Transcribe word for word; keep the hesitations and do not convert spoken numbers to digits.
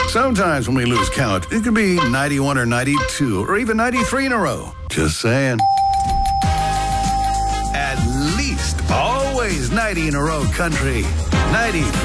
Sometimes when we lose count, it could be ninety-one or ninety-two or even ninety-three in a row. Just saying. At least always ninety in a row, country. ninety-three.